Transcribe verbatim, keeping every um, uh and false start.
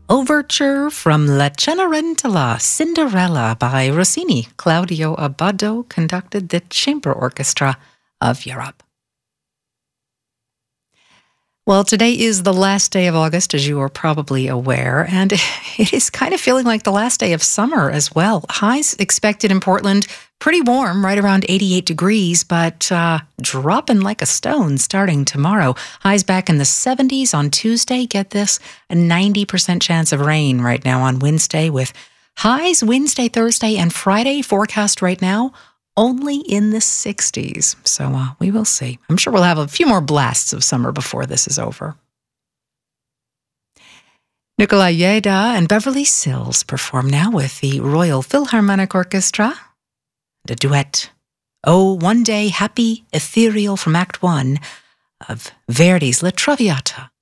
Overture from La Cenerentola, Cinderella by Rossini. Claudio Abbado conducted the Chamber Orchestra of Europe. Well, today is the last day of August, as you are probably aware, and it is kind of feeling like the last day of summer as well. Highs expected in Portland, pretty warm, right around eighty-eight degrees, but uh, dropping like a stone starting tomorrow. Highs back in the seventies on Tuesday. Get this, a ninety percent chance of rain right now on Wednesday, with highs Wednesday, Thursday, and Friday forecast right now only in the sixties. So uh, we will see. I'm sure we'll have a few more blasts of summer before this is over. Nikolai Yeda and Beverly Sills perform now with the Royal Philharmonic Orchestra. The duet, Oh, One Day Happy Ethereal from Act One of Verdi's La Traviata.